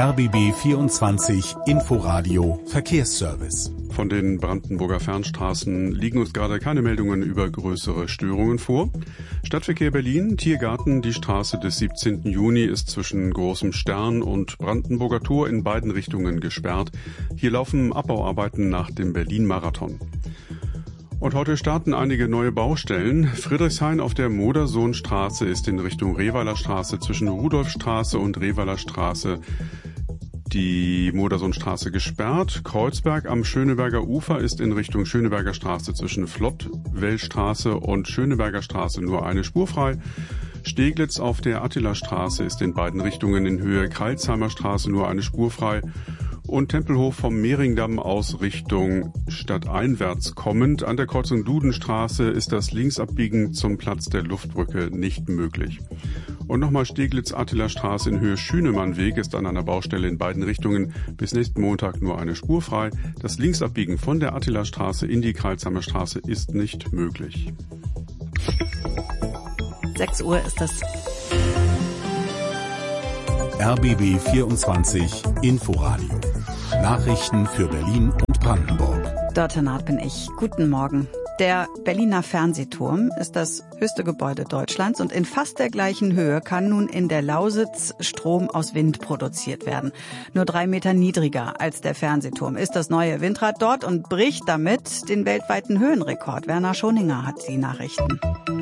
RBB 24 Inforadio Verkehrsservice. Von den Brandenburger Fernstraßen liegen uns gerade keine Meldungen über größere Störungen vor. Stadtverkehr Berlin, Tiergarten, die Straße des 17. Juni ist zwischen Großem Stern und Brandenburger Tor in beiden Richtungen gesperrt. Hier laufen Abbauarbeiten nach dem Berlin-Marathon. Und heute starten einige neue Baustellen. Friedrichshain auf der Modersohnstraße ist in Richtung Rehweiler Straße zwischen Rudolfstraße und Rehweiler Straße die Modersohnstraße gesperrt. Kreuzberg am Schöneberger Ufer ist in Richtung Schöneberger Straße zwischen Flottwellstraße und Schöneberger Straße nur eine Spur frei. Steglitz auf der Attila-Straße ist in beiden Richtungen in Höhe Kreilsheimer Straße nur eine Spur frei. Und Tempelhof vom Mehringdamm aus Richtung stadteinwärts kommend. An der Kreuzung Dudenstraße ist das Linksabbiegen zum Platz der Luftbrücke nicht möglich. Und nochmal Steglitz-Attila-Straße in Höhe Schünemannweg ist an einer Baustelle in beiden Richtungen bis nächsten Montag nur eine Spur frei. Das Linksabbiegen von der Attila-Straße in die Kreilsheimer Straße ist nicht möglich. 6 Uhr ist es. RBB 24 Inforadio. Nachrichten für Berlin und Brandenburg. Dörte Naht bin ich. Guten Morgen. Der Berliner Fernsehturm ist das höchste Gebäude Deutschlands und in fast der gleichen Höhe kann nun in der Lausitz Strom aus Wind produziert werden. Nur 3 Meter niedriger als der Fernsehturm ist das neue Windrad dort und bricht damit den weltweiten Höhenrekord. Werner Schoninger hat die Nachrichten.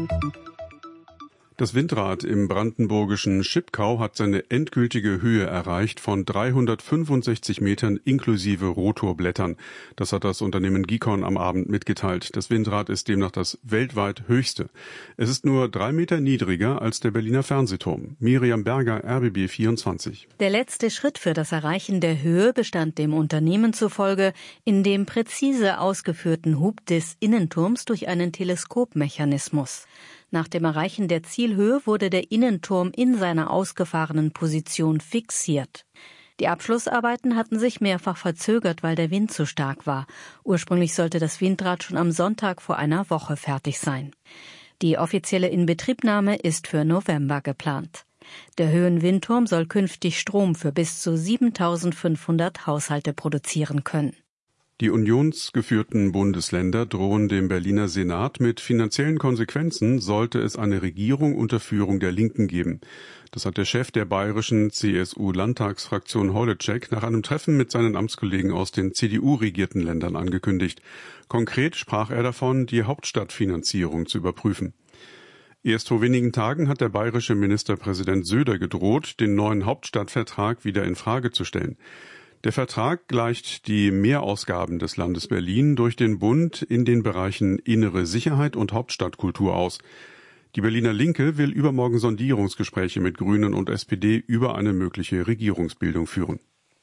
Das Windrad im brandenburgischen Schipkau hat seine endgültige Höhe erreicht von 365 Metern inklusive Rotorblättern. Das hat das Unternehmen Gikon am Abend mitgeteilt. Das Windrad ist demnach das weltweit höchste. Es ist nur 3 Meter niedriger als der Berliner Fernsehturm. Miriam Berger, RBB 24. Der letzte Schritt für das Erreichen der Höhe bestand dem Unternehmen zufolge in dem präzise ausgeführten Hub des Innenturms durch einen Teleskopmechanismus. Nach dem Erreichen der Zielhöhe wurde der Innenturm in seiner ausgefahrenen Position fixiert. Die Abschlussarbeiten hatten sich mehrfach verzögert, weil der Wind zu stark war. Ursprünglich sollte das Windrad schon am Sonntag vor einer Woche fertig sein. Die offizielle Inbetriebnahme ist für November geplant. Der Höhenwindturm soll künftig Strom für bis zu 7.500 Haushalte produzieren können. Die unionsgeführten Bundesländer drohen dem Berliner Senat mit finanziellen Konsequenzen, sollte es eine Regierung unter Führung der Linken geben. Das hat der Chef der bayerischen CSU-Landtagsfraktion Holleczek nach einem Treffen mit seinen Amtskollegen aus den CDU-regierten Ländern angekündigt. Konkret sprach er davon, die Hauptstadtfinanzierung zu überprüfen. Erst vor wenigen Tagen hat der bayerische Ministerpräsident Söder gedroht, den neuen Hauptstadtvertrag wieder in Frage zu stellen. Der Vertrag gleicht die Mehrausgaben des Landes Berlin durch den Bund in den Bereichen innere Sicherheit und Hauptstadtkultur aus. Die Berliner Linke will übermorgen Sondierungsgespräche mit Grünen und SPD über eine mögliche Regierungsbildung führen.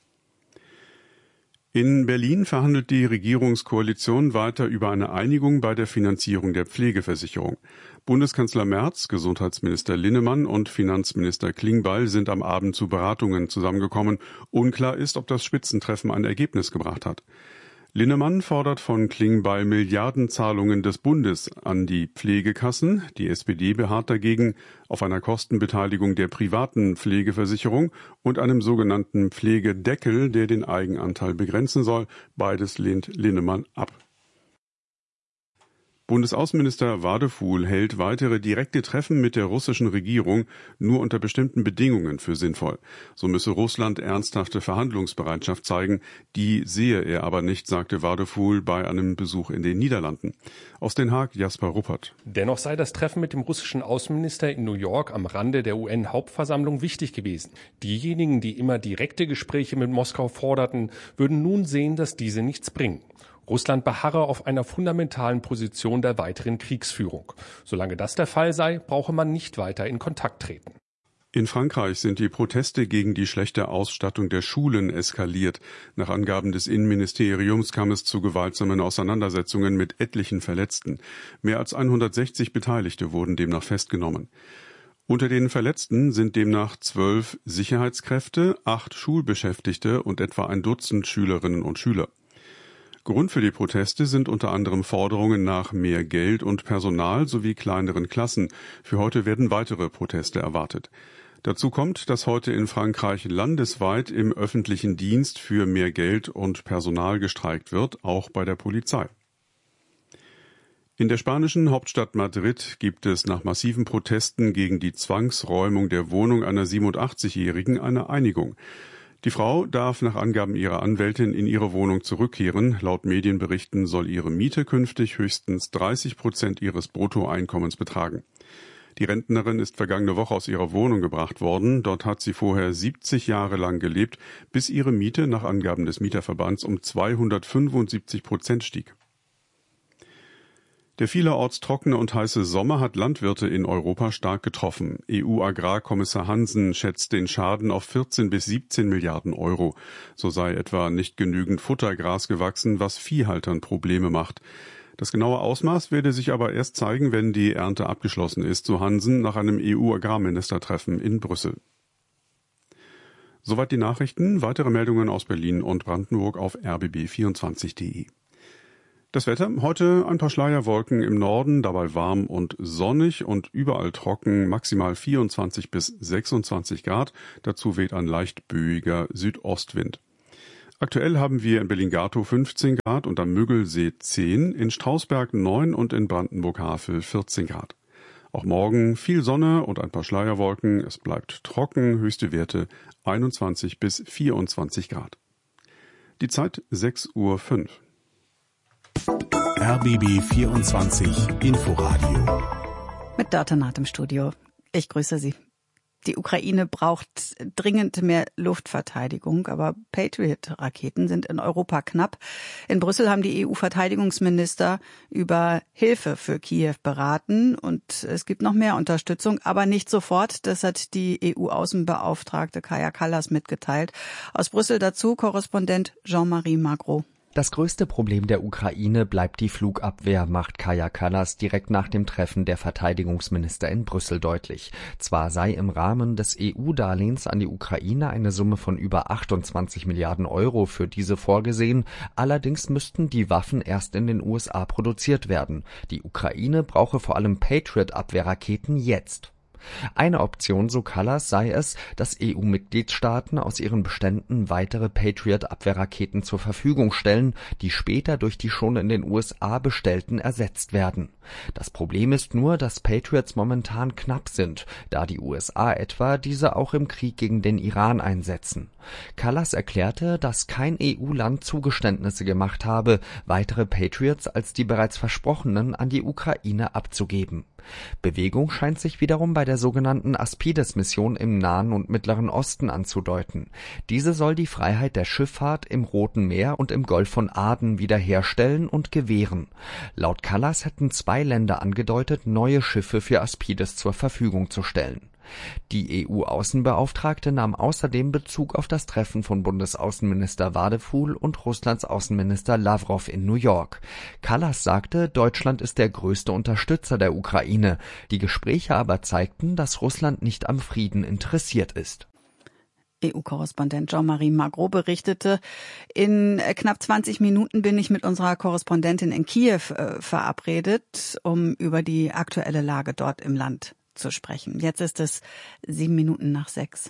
In Berlin verhandelt die Regierungskoalition weiter über eine Einigung bei der Finanzierung der Pflegeversicherung. Bundeskanzler Merz, Gesundheitsminister Linnemann und Finanzminister Klingbeil sind am Abend zu Beratungen zusammengekommen. Unklar ist, ob das Spitzentreffen ein Ergebnis gebracht hat. Linnemann fordert von Klingbeil Milliardenzahlungen des Bundes an die Pflegekassen. Die SPD beharrt dagegen auf einer Kostenbeteiligung der privaten Pflegeversicherung und einem sogenannten Pflegedeckel, der den Eigenanteil begrenzen soll. Beides lehnt Linnemann ab. Bundesaußenminister Wadefuhl hält weitere direkte Treffen mit der russischen Regierung nur unter bestimmten Bedingungen für sinnvoll. So müsse Russland ernsthafte Verhandlungsbereitschaft zeigen. Die sehe er aber nicht, sagte Wadefuhl bei einem Besuch in den Niederlanden. Aus Den Haag, Jasper Ruppert. Dennoch sei das Treffen mit dem russischen Außenminister in New York am Rande der UN-Hauptversammlung wichtig gewesen. Diejenigen, die immer direkte Gespräche mit Moskau forderten, würden nun sehen, dass diese nichts bringen. Russland beharre auf einer fundamentalen Position der weiteren Kriegsführung. Solange das der Fall sei, brauche man nicht weiter in Kontakt treten. In Frankreich sind die Proteste gegen die schlechte Ausstattung der Schulen eskaliert. Nach Angaben des Innenministeriums kam es zu gewaltsamen Auseinandersetzungen mit etlichen Verletzten. Mehr als 160 Beteiligte wurden demnach festgenommen. Unter den Verletzten sind demnach 12 Sicherheitskräfte, 8 Schulbeschäftigte und etwa ein Dutzend Schülerinnen und Schüler. Grund für die Proteste sind unter anderem Forderungen nach mehr Geld und Personal sowie kleineren Klassen. Für heute werden weitere Proteste erwartet. Dazu kommt, dass heute in Frankreich landesweit im öffentlichen Dienst für mehr Geld und Personal gestreikt wird, auch bei der Polizei. In der spanischen Hauptstadt Madrid gibt es nach massiven Protesten gegen die Zwangsräumung der Wohnung einer 87-Jährigen eine Einigung. Die Frau darf nach Angaben ihrer Anwältin in ihre Wohnung zurückkehren. Laut Medienberichten soll ihre Miete künftig höchstens 30% ihres Bruttoeinkommens betragen. Die Rentnerin ist vergangene Woche aus ihrer Wohnung gebracht worden. Dort hat sie vorher 70 Jahre lang gelebt, bis ihre Miete nach Angaben des Mieterverbands um 275% stieg. Der vielerorts trockene und heiße Sommer hat Landwirte in Europa stark getroffen. EU-Agrarkommissar Hansen schätzt den Schaden auf 14 bis 17 Milliarden Euro. So sei etwa nicht genügend Futtergras gewachsen, was Viehhaltern Probleme macht. Das genaue Ausmaß werde sich aber erst zeigen, wenn die Ernte abgeschlossen ist, so Hansen nach einem EU-Agrarministertreffen in Brüssel. Soweit die Nachrichten. Weitere Meldungen aus Berlin und Brandenburg auf rbb24.de. Das Wetter, heute ein paar Schleierwolken im Norden, dabei warm und sonnig und überall trocken, maximal 24 bis 26 Grad. Dazu weht ein leicht böiger Südostwind. Aktuell haben wir in Berlin-Gatow 15 Grad und am Müggelsee 10, in Strausberg 9 und in Brandenburg-Havel 14 Grad. Auch morgen viel Sonne und ein paar Schleierwolken. Es bleibt trocken, höchste Werte 21 bis 24 Grad. Die Zeit 6:05 Uhr. RBB 24 Inforadio. Mit Dörte Naht im Studio. Ich grüße Sie. Die Ukraine braucht dringend mehr Luftverteidigung, aber Patriot-Raketen sind in Europa knapp. In Brüssel haben die EU-Verteidigungsminister über Hilfe für Kiew beraten und es gibt noch mehr Unterstützung, aber nicht sofort. Das hat die EU-Außenbeauftragte Kaja Kallas mitgeteilt. Aus Brüssel dazu Korrespondent Jean-Marie Magro. Das größte Problem der Ukraine bleibt die Flugabwehr, macht Kaja Kallas direkt nach dem Treffen der Verteidigungsminister in Brüssel deutlich. Zwar sei im Rahmen des EU-Darlehens an die Ukraine eine Summe von über 28 Milliarden Euro für diese vorgesehen, allerdings müssten die Waffen erst in den USA produziert werden. Die Ukraine brauche vor allem Patriot-Abwehrraketen jetzt. Eine Option, so Kallas, sei es, dass EU-Mitgliedstaaten aus ihren Beständen weitere Patriot-Abwehrraketen zur Verfügung stellen, die später durch die schon in den USA bestellten ersetzt werden. Das Problem ist nur, dass Patriots momentan knapp sind, da die USA etwa diese auch im Krieg gegen den Iran einsetzen. Kallas erklärte, dass kein EU-Land Zugeständnisse gemacht habe, weitere Patriots als die bereits versprochenen an die Ukraine abzugeben. Bewegung scheint sich wiederum bei der sogenannten Aspides-Mission im Nahen und Mittleren Osten anzudeuten. Diese soll die Freiheit der Schifffahrt im Roten Meer und im Golf von Aden wiederherstellen und gewähren. Laut Kallas hätten 2 Länder angedeutet, neue Schiffe für Aspides zur Verfügung zu stellen. Die EU-Außenbeauftragte nahm außerdem Bezug auf das Treffen von Bundesaußenminister Wadefuhl und Russlands Außenminister Lawrow in New York. Kallas sagte, Deutschland ist der größte Unterstützer der Ukraine. Die Gespräche aber zeigten, dass Russland nicht am Frieden interessiert ist. EU-Korrespondent Jean-Marie Magro berichtete. In knapp 20 Minuten bin ich mit unserer Korrespondentin in Kiew verabredet, um über die aktuelle Lage dort im Land zu sprechen. Jetzt ist es 6:07.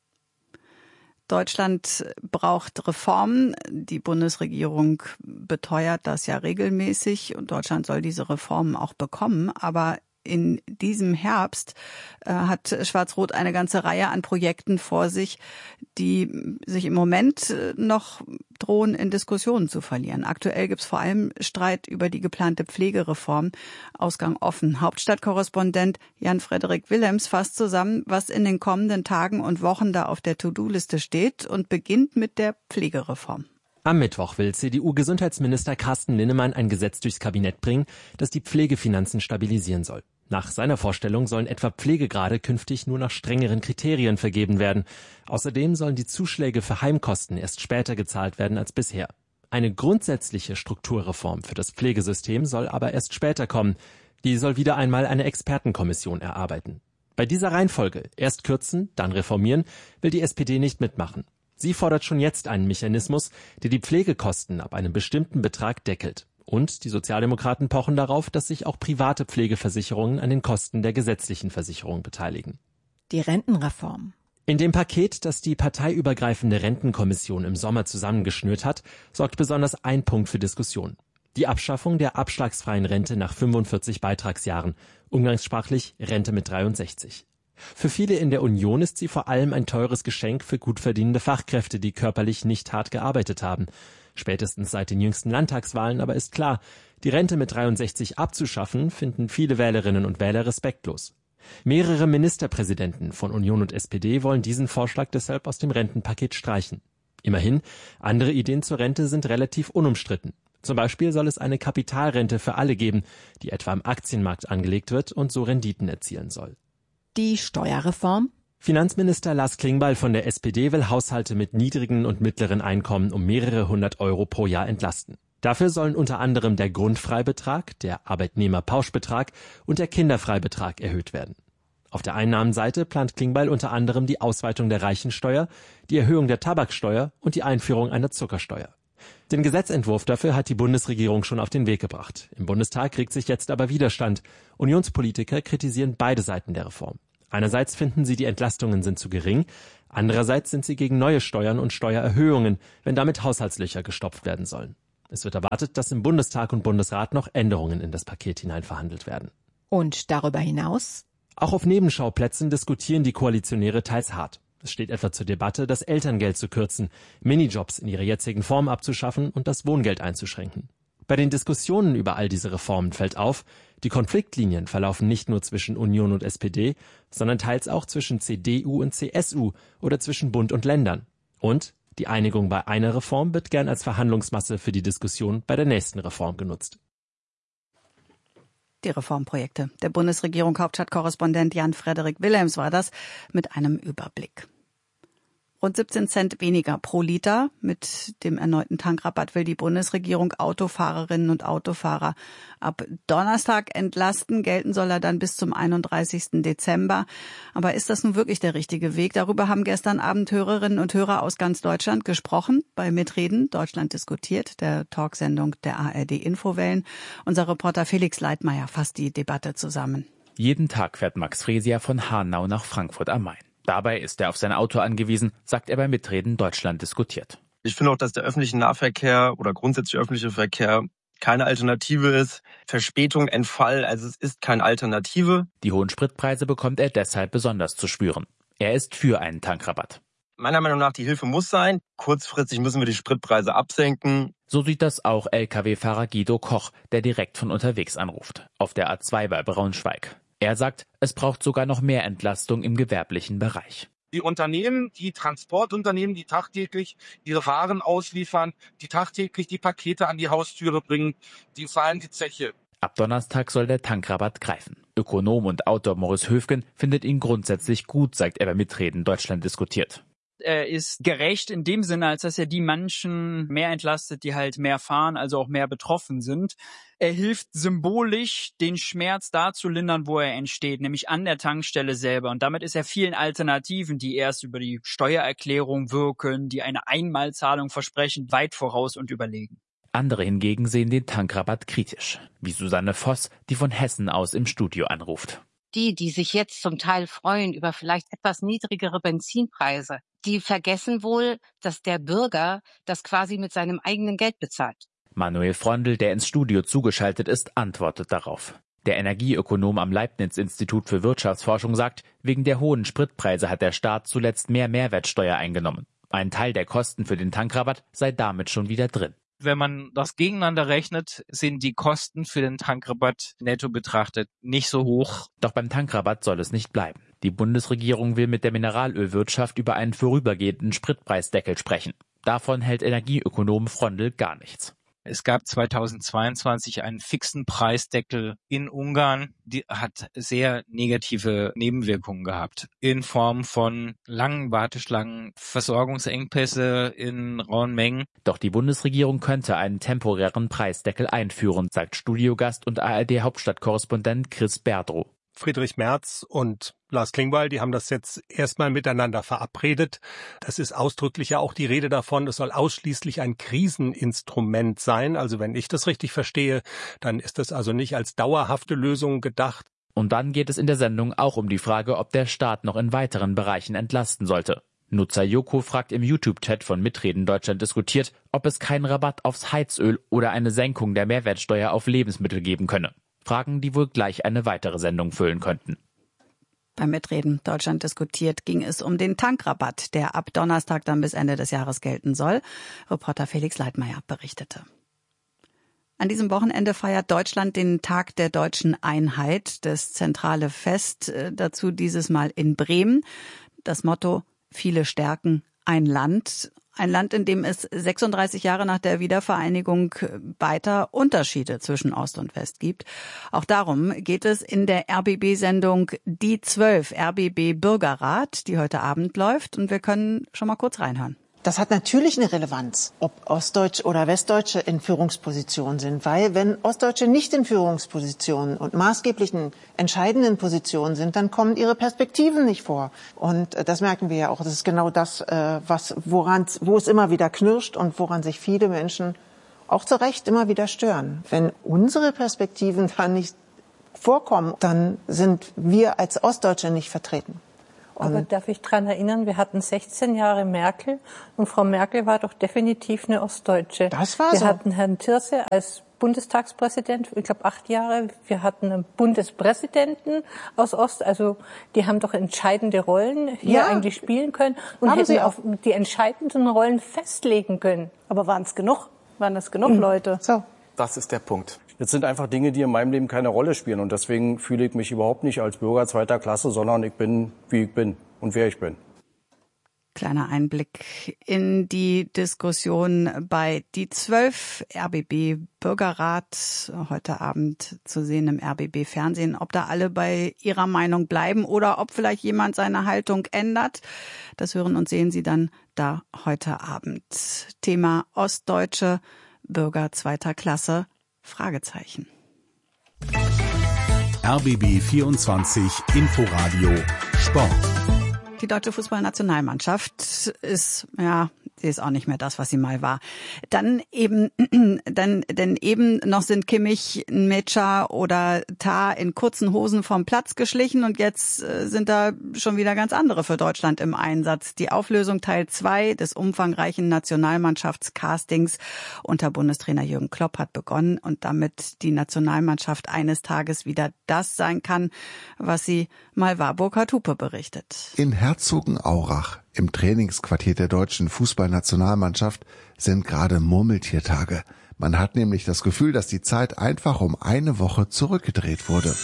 Deutschland braucht Reformen. Die Bundesregierung beteuert das ja regelmäßig und Deutschland soll diese Reformen auch bekommen. Aber in diesem Herbst hat Schwarz-Rot eine ganze Reihe an Projekten vor sich, die sich im Moment noch drohen, in Diskussionen zu verlieren. Aktuell gibt es vor allem Streit über die geplante Pflegereform. Ausgang offen. Hauptstadtkorrespondent Jan-Frederik Willems fasst zusammen, was in den kommenden Tagen und Wochen da auf der To-Do-Liste steht und beginnt mit der Pflegereform. Am Mittwoch will CDU-Gesundheitsminister Carsten Linnemann ein Gesetz durchs Kabinett bringen, das die Pflegefinanzen stabilisieren soll. Nach seiner Vorstellung sollen etwa Pflegegrade künftig nur nach strengeren Kriterien vergeben werden. Außerdem sollen die Zuschläge für Heimkosten erst später gezahlt werden als bisher. Eine grundsätzliche Strukturreform für das Pflegesystem soll aber erst später kommen. Die soll wieder einmal eine Expertenkommission erarbeiten. Bei dieser Reihenfolge, erst kürzen, dann reformieren, will die SPD nicht mitmachen. Sie fordert schon jetzt einen Mechanismus, der die Pflegekosten ab einem bestimmten Betrag deckelt. Und die Sozialdemokraten pochen darauf, dass sich auch private Pflegeversicherungen an den Kosten der gesetzlichen Versicherung beteiligen. die Rentenreform. In dem Paket, das die parteiübergreifende Rentenkommission im Sommer zusammengeschnürt hat, sorgt besonders ein Punkt für Diskussion. Die Abschaffung der abschlagsfreien Rente nach 45 Beitragsjahren, umgangssprachlich Rente mit 63. Für viele in der Union ist sie vor allem ein teures Geschenk für gut verdienende Fachkräfte, die körperlich nicht hart gearbeitet haben. Spätestens seit den jüngsten Landtagswahlen aber ist klar, die Rente mit 63 abzuschaffen, finden viele Wählerinnen und Wähler respektlos. Mehrere Ministerpräsidenten von Union und SPD wollen diesen Vorschlag deshalb aus dem Rentenpaket streichen. Immerhin, andere Ideen zur Rente sind relativ unumstritten. Zum Beispiel soll es eine Kapitalrente für alle geben, die etwa im Aktienmarkt angelegt wird und so Renditen erzielen soll. Die Steuerreform? Finanzminister Lars Klingbeil von der SPD will Haushalte mit niedrigen und mittleren Einkommen um mehrere hundert Euro pro Jahr entlasten. Dafür sollen unter anderem der Grundfreibetrag, der Arbeitnehmerpauschbetrag und der Kinderfreibetrag erhöht werden. Auf der Einnahmenseite plant Klingbeil unter anderem die Ausweitung der Reichensteuer, die Erhöhung der Tabaksteuer und die Einführung einer Zuckersteuer. Den Gesetzentwurf dafür hat die Bundesregierung schon auf den Weg gebracht. Im Bundestag regt sich jetzt aber Widerstand. Unionspolitiker kritisieren beide Seiten der Reform. Einerseits finden sie, die Entlastungen sind zu gering, andererseits sind sie gegen neue Steuern und Steuererhöhungen, wenn damit Haushaltslöcher gestopft werden sollen. Es wird erwartet, dass im Bundestag und Bundesrat noch Änderungen in das Paket hinein verhandelt werden. Und darüber hinaus? Auch auf Nebenschauplätzen diskutieren die Koalitionäre teils hart. Es steht etwa zur Debatte, das Elterngeld zu kürzen, Minijobs in ihrer jetzigen Form abzuschaffen und das Wohngeld einzuschränken. Bei den Diskussionen über all diese Reformen fällt auf, die Konfliktlinien verlaufen nicht nur zwischen Union und SPD, sondern teils auch zwischen CDU und CSU oder zwischen Bund und Ländern. Und die Einigung bei einer Reform wird gern als Verhandlungsmasse für die Diskussion bei der nächsten Reform genutzt. Die Reformprojekte der Bundesregierung, Hauptstadtkorrespondent Jan-Frederik Wilhelms war das mit einem Überblick. Rund 17 Cent weniger pro Liter. Mit dem erneuten Tankrabatt will die Bundesregierung Autofahrerinnen und Autofahrer ab Donnerstag entlasten. Gelten soll er dann bis zum 31. Dezember. Aber ist das nun wirklich der richtige Weg? Darüber haben gestern Abend Hörerinnen und Hörer aus ganz Deutschland gesprochen. Bei Mitreden Deutschland diskutiert, der Talksendung der ARD Infowellen. Unser Reporter Felix Leitmayr fasst die Debatte zusammen. Jeden Tag fährt Max Fresier von Hanau nach Frankfurt am Main. Dabei ist er auf sein Auto angewiesen, sagt er bei Mitreden Deutschland diskutiert. Ich finde auch, dass der öffentliche Nahverkehr oder grundsätzlich öffentliche Verkehr keine Alternative ist. Verspätung, Entfall, also es ist keine Alternative. Die hohen Spritpreise bekommt er deshalb besonders zu spüren. Er ist für einen Tankrabatt. Meiner Meinung nach, die Hilfe muss sein. Kurzfristig müssen wir die Spritpreise absenken. So sieht das auch Lkw-Fahrer Guido Koch, der direkt von unterwegs anruft, auf der A2 bei Braunschweig. Er sagt, es braucht sogar noch mehr Entlastung im gewerblichen Bereich. Die Unternehmen, die Transportunternehmen, die tagtäglich ihre Waren ausliefern, die tagtäglich die Pakete an die Haustüre bringen, die zahlen die Zeche. Ab Donnerstag soll der Tankrabatt greifen. Ökonom und Autor Morris Höfgen findet ihn grundsätzlich gut, sagt er bei Mitreden Deutschland diskutiert. Er ist gerecht in dem Sinne, als dass er die Menschen mehr entlastet, die halt mehr fahren, also auch mehr betroffen sind. Er hilft symbolisch, den Schmerz da zu lindern, wo er entsteht, nämlich an der Tankstelle selber. Und damit ist er vielen Alternativen, die erst über die Steuererklärung wirken, die eine Einmalzahlung versprechen, weit voraus und überlegen. Andere hingegen sehen den Tankrabatt kritisch, wie Susanne Voss, die von Hessen aus im Studio anruft. Die sich jetzt zum Teil freuen über vielleicht etwas niedrigere Benzinpreise, die vergessen wohl, dass der Bürger das quasi mit seinem eigenen Geld bezahlt. Manuel Frondl, der ins Studio zugeschaltet ist, antwortet darauf. Der Energieökonom am Leibniz-Institut für Wirtschaftsforschung sagt, wegen der hohen Spritpreise hat der Staat zuletzt mehr Mehrwertsteuer eingenommen. Ein Teil der Kosten für den Tankrabatt sei damit schon wieder drin. Wenn man das gegeneinander rechnet, sind die Kosten für den Tankrabatt netto betrachtet nicht so hoch. Doch beim Tankrabatt soll es nicht bleiben. Die Bundesregierung will mit der Mineralölwirtschaft über einen vorübergehenden Spritpreisdeckel sprechen. Davon hält Energieökonom Frondl gar nichts. Es gab 2022 einen fixen Preisdeckel in Ungarn, die hat sehr negative Nebenwirkungen gehabt. In Form von langen Warteschlangen, Versorgungsengpässe in rauen Mengen. Doch die Bundesregierung könnte einen temporären Preisdeckel einführen, sagt Studiogast und ARD-Hauptstadtkorrespondent Chris Berdrow. Friedrich Merz und Lars Klingbeil, die haben das jetzt erstmal miteinander verabredet. Das ist ausdrücklich ja auch die Rede davon, es soll ausschließlich ein Kriseninstrument sein. Also wenn ich das richtig verstehe, dann ist das also nicht als dauerhafte Lösung gedacht. Und dann geht es in der Sendung auch um die Frage, ob der Staat noch in weiteren Bereichen entlasten sollte. Nutzer Joko fragt im YouTube-Chat von Mitreden Deutschland diskutiert, ob es keinen Rabatt aufs Heizöl oder eine Senkung der Mehrwertsteuer auf Lebensmittel geben könne. Fragen, die wohl gleich eine weitere Sendung füllen könnten. Beim Mitreden Deutschland diskutiert ging es um den Tankrabatt, der ab Donnerstag dann bis Ende des Jahres gelten soll. Reporter Felix Leitmeier berichtete. An diesem Wochenende feiert Deutschland den Tag der deutschen Einheit, das zentrale Fest, dazu dieses Mal in Bremen. Das Motto: viele stärken, ein Land. Ein Land, in dem es 36 Jahre nach der Wiedervereinigung weiter Unterschiede zwischen Ost und West gibt. Auch darum geht es in der RBB-Sendung Die 12, RBB Bürgerrat, die heute Abend läuft. Und wir können schon mal kurz reinhören. Das hat natürlich eine Relevanz, ob Ostdeutsche oder Westdeutsche in Führungspositionen sind. Weil wenn Ostdeutsche nicht in Führungspositionen und maßgeblichen, entscheidenden Positionen sind, dann kommen ihre Perspektiven nicht vor. Und das merken wir ja auch. Das ist genau das, wo es immer wieder knirscht und woran sich viele Menschen auch zu Recht immer wieder stören. Wenn unsere Perspektiven da nicht vorkommen, dann sind wir als Ostdeutsche nicht vertreten. Aber darf ich daran erinnern, wir hatten 16 Jahre Merkel und Frau Merkel war doch definitiv eine Ostdeutsche. Das war so. Wir hatten Herrn Thierse als Bundestagspräsident, ich glaube 8 Jahre. Wir hatten einen Bundespräsidenten aus Ost, also die haben doch entscheidende Rollen hier eigentlich spielen können und hätten auch die entscheidenden Rollen festlegen können. Aber waren es genug? Waren das genug Leute? So. Das ist der Punkt. Jetzt sind einfach Dinge, die in meinem Leben keine Rolle spielen. Und deswegen fühle ich mich überhaupt nicht als Bürger zweiter Klasse, sondern ich bin, wie ich bin und wer ich bin. Kleiner Einblick in die Diskussion bei Die 12, RBB Bürgerrat, heute Abend zu sehen im RBB Fernsehen. Ob da alle bei ihrer Meinung bleiben oder ob vielleicht jemand seine Haltung ändert, das hören und sehen Sie dann da heute Abend. Thema Ostdeutsche, Bürger zweiter Klasse, Fragezeichen. RBB 24 Inforadio Sport. Die deutsche Fußballnationalmannschaft ist, sie ist auch nicht mehr das, was sie mal war. Denn eben noch sind Kimmich, Mecha oder Tah in kurzen Hosen vom Platz geschlichen und jetzt sind da schon wieder ganz andere für Deutschland im Einsatz. Die Auflösung Teil 2 des umfangreichen Nationalmannschaftscastings unter Bundestrainer Jürgen Klopp hat begonnen und damit die Nationalmannschaft eines Tages wieder das sein kann, was sie mal war. Burkhard Hupe berichtet. In Herzogenaurach, im Trainingsquartier der deutschen Fußballnationalmannschaft, sind gerade Murmeltiertage. Man hat nämlich das Gefühl, dass die Zeit einfach um eine Woche zurückgedreht wurde.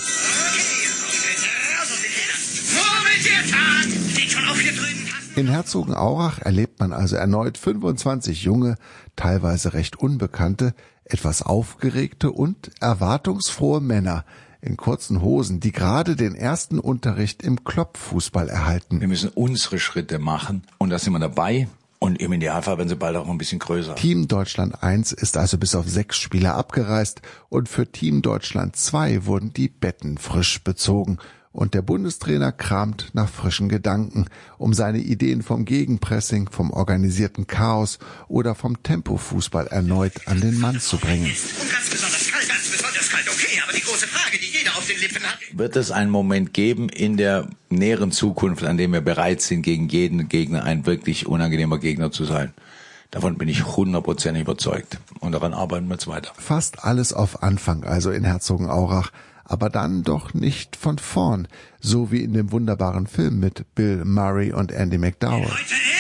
In Herzogenaurach erlebt man also erneut 25 junge, teilweise recht unbekannte, etwas aufgeregte und erwartungsfrohe Männer in kurzen Hosen, die gerade den ersten Unterricht im Klopp-Fußball erhalten. Wir müssen unsere Schritte machen und da sind wir dabei. Und im Idealfall werden sie bald auch ein bisschen größer. Team Deutschland 1 ist also bis auf 6 Spieler abgereist und für Team Deutschland 2 wurden die Betten frisch bezogen. Und der Bundestrainer kramt nach frischen Gedanken, um seine Ideen vom Gegenpressing, vom organisierten Chaos oder vom Tempofußball erneut an den Mann zu bringen. Und ganz besonders kalt, okay, aber die große Frage, die jeder auf den Lippen hat. Wird es einen Moment geben in der näheren Zukunft, an dem wir bereit sind, gegen jeden Gegner ein wirklich unangenehmer Gegner zu sein? Davon bin ich 100% überzeugt. Und daran arbeiten wir jetzt weiter. Fast alles auf Anfang, also in Herzogenaurach. Aber dann doch nicht von vorn, so wie in dem wunderbaren Film mit Bill Murray und Andy McDowell.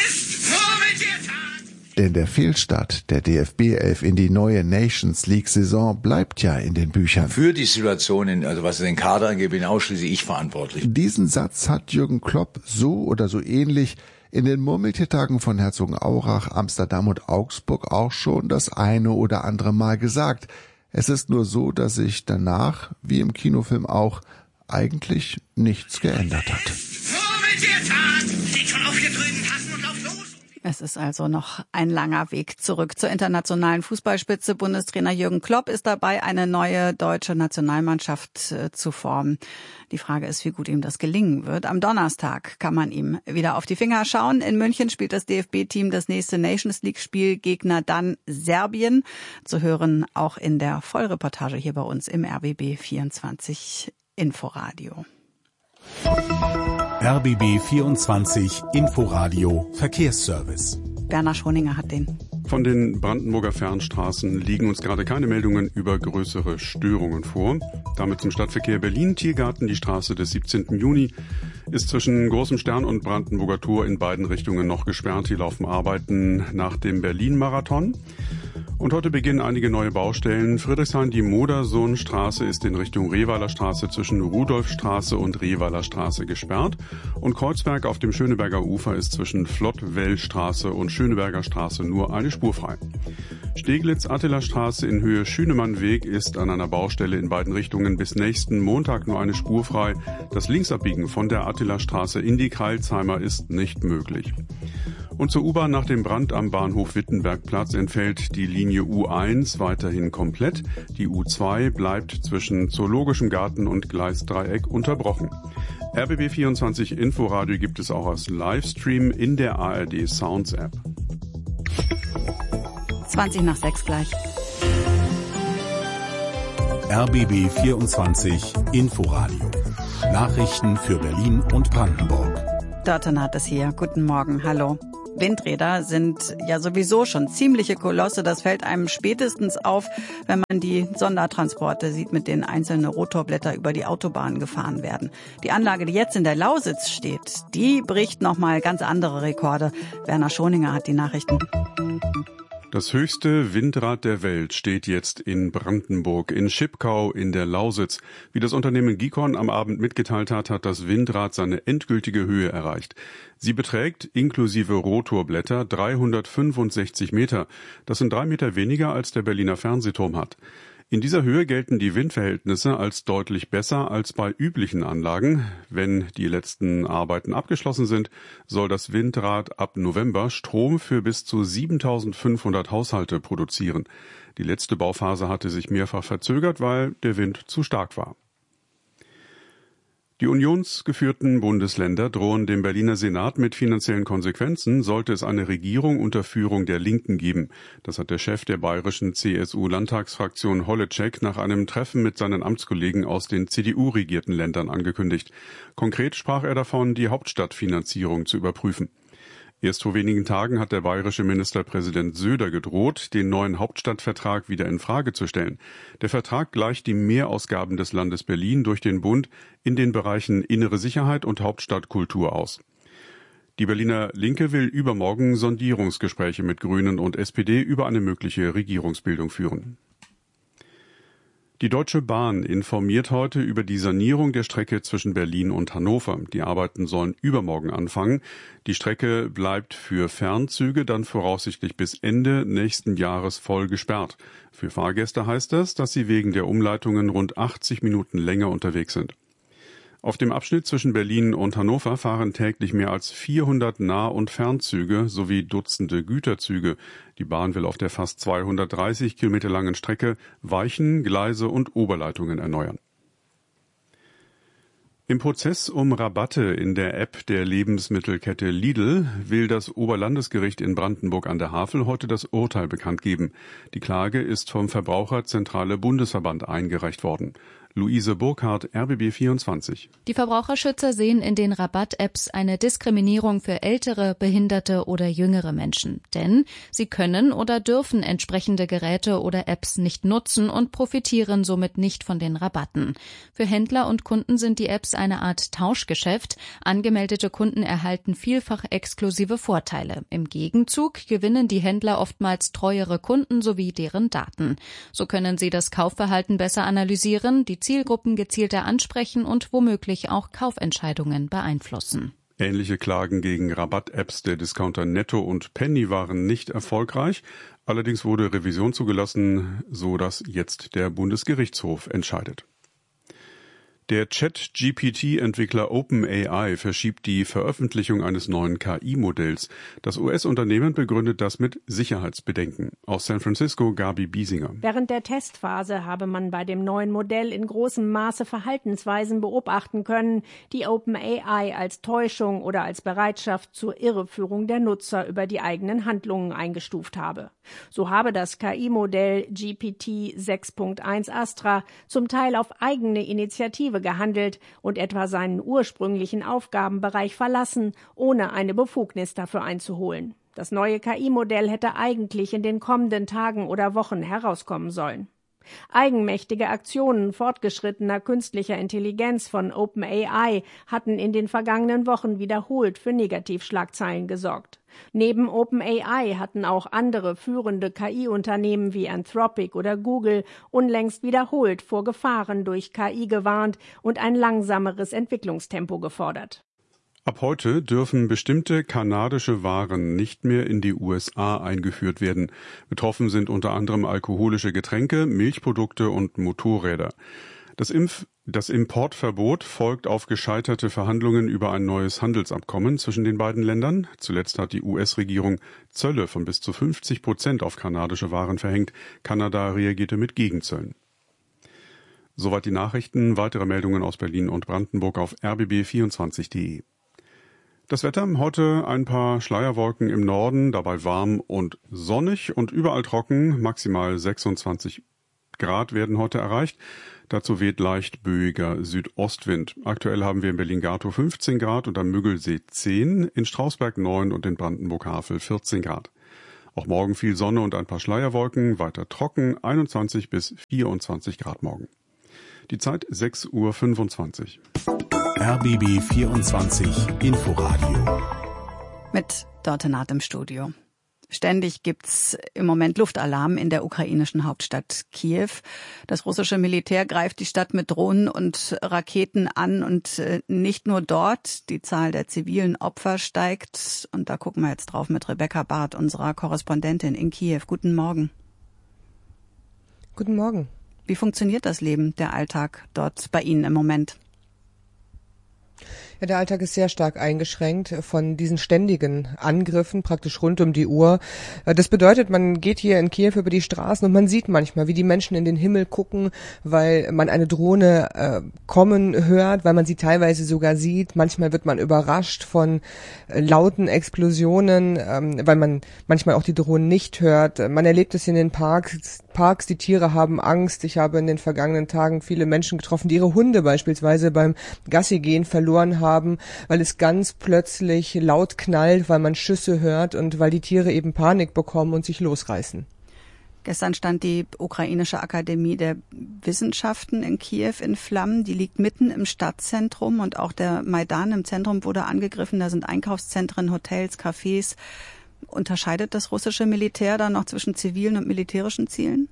Denn der Fehlstart der DFB-11 in die neue Nations League-Saison bleibt ja in den Büchern. Für die Situation, also was den Kader angeht, bin ausschließlich ich verantwortlich. Diesen Satz hat Jürgen Klopp so oder so ähnlich in den Murmeltiertagen von Herzogenaurach, Amsterdam und Augsburg auch schon das eine oder andere Mal gesagt. Es ist nur so, dass sich danach, wie im Kinofilm auch, eigentlich nichts geändert hat. Es ist also noch ein langer Weg zurück zur internationalen Fußballspitze. Bundestrainer Jürgen Klopp ist dabei, eine neue deutsche Nationalmannschaft zu formen. Die Frage ist, wie gut ihm das gelingen wird. Am Donnerstag kann man ihm wieder auf die Finger schauen. In München spielt das DFB-Team das nächste Nations League-Spiel. Gegner dann Serbien. Zu hören auch in der Vollreportage hier bei uns im RBB 24 Inforadio. RBB 24 Inforadio Verkehrsservice. Werner Schoninger hat den. Von den Brandenburger Fernstraßen liegen uns gerade keine Meldungen über größere Störungen vor. Damit zum Stadtverkehr Berlin. Tiergarten, die Straße des 17. Juni, ist zwischen Großem Stern und Brandenburger Tor in beiden Richtungen noch gesperrt. Hier laufen Arbeiten nach dem Berlin-Marathon. Und heute beginnen einige neue Baustellen. Friedrichshain, die Modersohnstraße ist in Richtung Rehweiler Straße zwischen Rudolfstraße und Rehweiler Straße gesperrt. Und Kreuzberg auf dem Schöneberger Ufer ist zwischen Flottwellstraße und Schöneberger Straße nur eine Spur frei. Steglitz-Attila-Straße in Höhe Schünemannweg ist an einer Baustelle in beiden Richtungen bis nächsten Montag nur eine Spur frei. Das Linksabbiegen von der Attila-Straße in die Kreilsheimer ist nicht möglich. Und zur U-Bahn nach dem Brand am Bahnhof Wittenbergplatz entfällt die Linie U1 weiterhin komplett. Die U2 bleibt zwischen Zoologischem Garten und Gleisdreieck unterbrochen. RBB 24 Inforadio gibt es auch als Livestream in der ARD Sounds App. 5:20 gleich. RBB 24 Inforadio. Nachrichten für Berlin und Brandenburg. Dörte hat es hier. Guten Morgen. Hallo. Windräder sind ja sowieso schon ziemliche Kolosse. Das fällt einem spätestens auf, wenn man die Sondertransporte sieht, mit denen einzelne Rotorblätter über die Autobahn gefahren werden. Die Anlage, die jetzt in der Lausitz steht, die bricht nochmal ganz andere Rekorde. Werner Schoninger hat die Nachrichten. Das höchste Windrad der Welt steht jetzt in Brandenburg, in Schipkau in der Lausitz. Wie das Unternehmen Gikon am Abend mitgeteilt hat, hat das Windrad seine endgültige Höhe erreicht. Sie beträgt inklusive Rotorblätter 365 Meter. Das sind 3 Meter weniger, als der Berliner Fernsehturm hat. In dieser Höhe gelten die Windverhältnisse als deutlich besser als bei üblichen Anlagen. Wenn die letzten Arbeiten abgeschlossen sind, soll das Windrad ab November Strom für bis zu 7.500 Haushalte produzieren. Die letzte Bauphase hatte sich mehrfach verzögert, weil der Wind zu stark war. Die unionsgeführten Bundesländer drohen dem Berliner Senat mit finanziellen Konsequenzen, sollte es eine Regierung unter Führung der Linken geben. Das hat der Chef der bayerischen CSU-Landtagsfraktion Holleczek nach einem Treffen mit seinen Amtskollegen aus den CDU-regierten Ländern angekündigt. Konkret sprach er davon, die Hauptstadtfinanzierung zu überprüfen. Erst vor wenigen Tagen hat der bayerische Ministerpräsident Söder gedroht, den neuen Hauptstadtvertrag wieder in Frage zu stellen. Der Vertrag gleicht die Mehrausgaben des Landes Berlin durch den Bund in den Bereichen innere Sicherheit und Hauptstadtkultur aus. Die Berliner Linke will übermorgen Sondierungsgespräche mit Grünen und SPD über eine mögliche Regierungsbildung führen. Die Deutsche Bahn informiert heute über die Sanierung der Strecke zwischen Berlin und Hannover. Die Arbeiten sollen übermorgen anfangen. Die Strecke bleibt für Fernzüge dann voraussichtlich bis Ende nächsten Jahres voll gesperrt. Für Fahrgäste heißt das, dass sie wegen der Umleitungen rund 80 Minuten länger unterwegs sind. Auf dem Abschnitt zwischen Berlin und Hannover fahren täglich mehr als 400 Nah- und Fernzüge sowie Dutzende Güterzüge. Die Bahn will auf der fast 230 Kilometer langen Strecke Weichen, Gleise und Oberleitungen erneuern. Im Prozess um Rabatte in der App der Lebensmittelkette Lidl will das Oberlandesgericht in Brandenburg an der Havel heute das Urteil bekannt geben. Die Klage ist vom Verbraucherzentrale Bundesverband eingereicht worden. Luise Burkhardt, RBB 24. Die Verbraucherschützer sehen in den Rabatt-Apps eine Diskriminierung für ältere, behinderte oder jüngere Menschen. Denn sie können oder dürfen entsprechende Geräte oder Apps nicht nutzen und profitieren somit nicht von den Rabatten. Für Händler und Kunden sind die Apps eine Art Tauschgeschäft. Angemeldete Kunden erhalten vielfach exklusive Vorteile. Im Gegenzug gewinnen die Händler oftmals treuere Kunden sowie deren Daten. So können sie das Kaufverhalten besser analysieren, die Zielgruppen gezielter ansprechen und womöglich auch Kaufentscheidungen beeinflussen. Ähnliche Klagen gegen Rabatt-Apps der Discounter Netto und Penny waren nicht erfolgreich. Allerdings wurde Revision zugelassen, so dass jetzt der Bundesgerichtshof entscheidet. Der Chat-GPT-Entwickler OpenAI verschiebt die Veröffentlichung eines neuen KI-Modells. Das US-Unternehmen begründet das mit Sicherheitsbedenken. Aus San Francisco Gabi Biesinger. Während der Testphase habe man bei dem neuen Modell in großem Maße Verhaltensweisen beobachten können, die OpenAI als Täuschung oder als Bereitschaft zur Irreführung der Nutzer über die eigenen Handlungen eingestuft habe. So habe das KI-Modell GPT 6.1 Astra zum Teil auf eigene Initiative habe gehandelt und etwa seinen ursprünglichen Aufgabenbereich verlassen, ohne eine Befugnis dafür einzuholen. Das neue KI-Modell hätte eigentlich in den kommenden Tagen oder Wochen herauskommen sollen. Eigenmächtige Aktionen fortgeschrittener künstlicher Intelligenz von OpenAI hatten in den vergangenen Wochen wiederholt für Negativschlagzeilen gesorgt. Neben OpenAI hatten auch andere führende KI-Unternehmen wie Anthropic oder Google unlängst wiederholt vor Gefahren durch KI gewarnt und ein langsameres Entwicklungstempo gefordert. Ab heute dürfen bestimmte kanadische Waren nicht mehr in die USA eingeführt werden. Betroffen sind unter anderem alkoholische Getränke, Milchprodukte und Motorräder. Das Importverbot folgt auf gescheiterte Verhandlungen über ein neues Handelsabkommen zwischen den beiden Ländern. Zuletzt hat die US-Regierung Zölle von bis zu 50% auf kanadische Waren verhängt. Kanada reagierte mit Gegenzöllen. Soweit die Nachrichten. Weitere Meldungen aus Berlin und Brandenburg auf rbb24.de. Das Wetter, heute ein paar Schleierwolken im Norden, dabei warm und sonnig und überall trocken. Maximal 26 Grad werden heute erreicht. Dazu weht leicht böiger Südostwind. Aktuell haben wir in Berlin-Gatow 15 Grad und am Müggelsee 10, in Strausberg 9 und in Brandenburg-Havel 14 Grad. Auch morgen viel Sonne und ein paar Schleierwolken, weiter trocken, 21 bis 24 Grad morgen. Die Zeit 6:25 Uhr. RBB 24 Inforadio. Mit Dorte Naht im Studio. Ständig gibt's im Moment Luftalarm in der ukrainischen Hauptstadt Kiew. Das russische Militär greift die Stadt mit Drohnen und Raketen an und nicht nur dort. Die Zahl der zivilen Opfer steigt und da gucken wir jetzt drauf mit Rebecca Barth, unserer Korrespondentin in Kiew. Guten Morgen. Guten Morgen. Wie funktioniert das Leben, der Alltag dort bei Ihnen im Moment? Ja, der Alltag ist sehr stark eingeschränkt von diesen ständigen Angriffen, praktisch rund um die Uhr. Das bedeutet, man geht hier in Kiew über die Straßen und man sieht manchmal, wie die Menschen in den Himmel gucken, weil man eine Drohne kommen hört, weil man sie teilweise sogar sieht. Manchmal wird man überrascht von lauten Explosionen, weil man manchmal auch die Drohnen nicht hört. Man erlebt es in den Parks, die Tiere haben Angst. Ich habe in den vergangenen Tagen viele Menschen getroffen, die ihre Hunde beispielsweise beim Gassigehen verloren haben, weil es ganz plötzlich laut knallt, weil man Schüsse hört und weil die Tiere eben Panik bekommen und sich losreißen. Gestern stand die Ukrainische Akademie der Wissenschaften in Kiew in Flammen. Die liegt mitten im Stadtzentrum und auch der Maidan im Zentrum wurde angegriffen. Da sind Einkaufszentren, Hotels, Cafés. Unterscheidet das russische Militär dann noch zwischen zivilen und militärischen Zielen?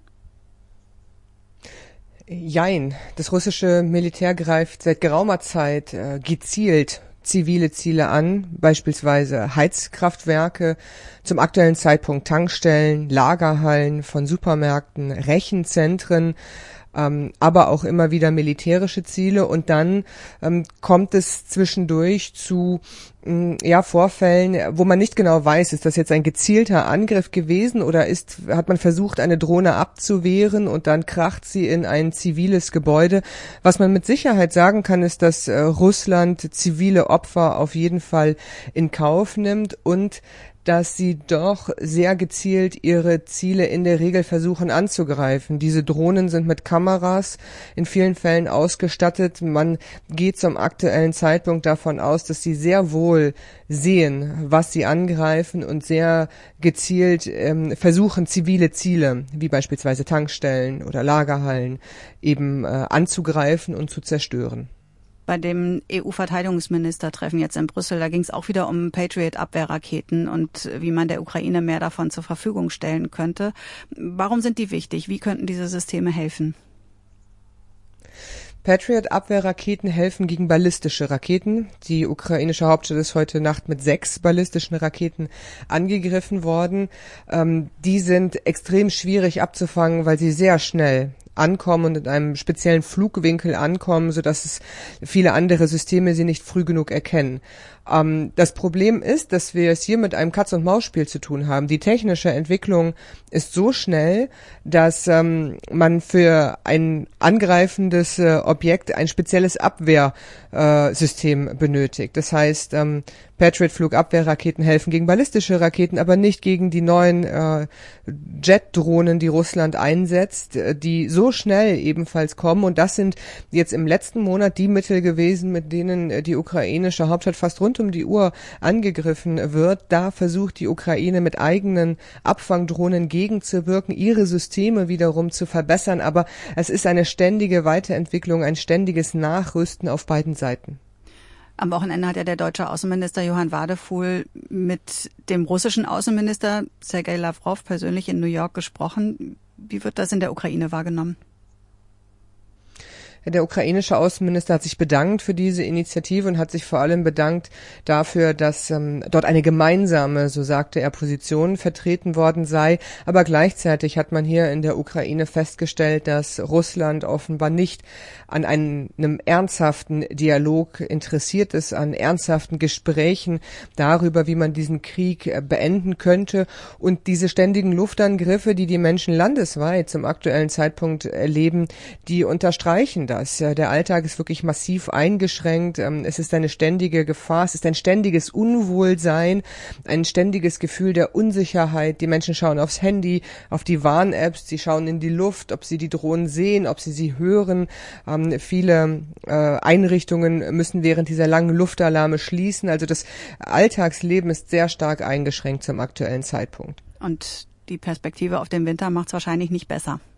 Jein. Das russische Militär greift seit geraumer Zeit gezielt zivile Ziele an, beispielsweise Heizkraftwerke, zum aktuellen Zeitpunkt Tankstellen, Lagerhallen von Supermärkten, Rechenzentren, aber auch immer wieder militärische Ziele und dann kommt es zwischendurch zu Vorfällen, wo man nicht genau weiß, ist das jetzt ein gezielter Angriff gewesen oder hat man versucht, eine Drohne abzuwehren und dann kracht sie in ein ziviles Gebäude. Was man mit Sicherheit sagen kann, ist, dass Russland zivile Opfer auf jeden Fall in Kauf nimmt und dass sie doch sehr gezielt ihre Ziele in der Regel versuchen anzugreifen. Diese Drohnen sind mit Kameras in vielen Fällen ausgestattet. Man geht zum aktuellen Zeitpunkt davon aus, dass sie sehr wohl sehen, was sie angreifen und sehr gezielt versuchen, zivile Ziele, wie beispielsweise Tankstellen oder Lagerhallen, eben anzugreifen und zu zerstören. Bei dem EU-Verteidigungsministertreffen jetzt in Brüssel, da ging es auch wieder um Patriot-Abwehrraketen und wie man der Ukraine mehr davon zur Verfügung stellen könnte. Warum sind die wichtig? Wie könnten diese Systeme helfen? Patriot-Abwehrraketen helfen gegen ballistische Raketen. Die ukrainische Hauptstadt ist heute Nacht mit 6 ballistischen Raketen angegriffen worden. Die sind extrem schwierig abzufangen, weil sie sehr schnell ankommen und in einem speziellen Flugwinkel ankommen, sodass es viele andere Systeme sie nicht früh genug erkennen. Das Problem ist, dass wir es hier mit einem Katz-und-Maus-Spiel zu tun haben. Die technische Entwicklung ist so schnell, dass man für ein angreifendes Objekt ein spezielles Abwehrsystem benötigt. Das heißt, Patriot-Flugabwehrraketen helfen gegen ballistische Raketen, aber nicht gegen die neuen Jet-Drohnen, die Russland einsetzt, die so schnell ebenfalls kommen. Und das sind jetzt im letzten Monat die Mittel gewesen, mit denen die ukrainische Hauptstadt fast rund um die Uhr angegriffen wird. Da versucht die Ukraine mit eigenen Abfangdrohnen gegenzuwirken, ihre Systeme wiederum zu verbessern. Aber es ist eine ständige Weiterentwicklung, ein ständiges Nachrüsten auf beiden Seiten. Am Wochenende hat ja der deutsche Außenminister Johann Wadefuhl mit dem russischen Außenminister Sergei Lavrov persönlich in New York gesprochen. Wie wird das in der Ukraine wahrgenommen? Der ukrainische Außenminister hat sich bedankt für diese Initiative und hat sich vor allem bedankt dafür, dass dort eine gemeinsame, so sagte er, Position vertreten worden sei. Aber gleichzeitig hat man hier in der Ukraine festgestellt, dass Russland offenbar nicht an einem ernsthaften Dialog interessiert ist, an ernsthaften Gesprächen darüber, wie man diesen Krieg beenden könnte. Und diese ständigen Luftangriffe, die die Menschen landesweit zum aktuellen Zeitpunkt erleben, die unterstreichen das. Der Alltag ist wirklich massiv eingeschränkt. Es ist eine ständige Gefahr, es ist ein ständiges Unwohlsein, ein ständiges Gefühl der Unsicherheit. Die Menschen schauen aufs Handy, auf die Warn-Apps, sie schauen in die Luft, ob sie die Drohnen sehen, ob sie hören. Viele Einrichtungen müssen während dieser langen Luftalarme schließen. Also das Alltagsleben ist sehr stark eingeschränkt zum aktuellen Zeitpunkt. Und die Perspektive auf den Winter macht es wahrscheinlich nicht besser.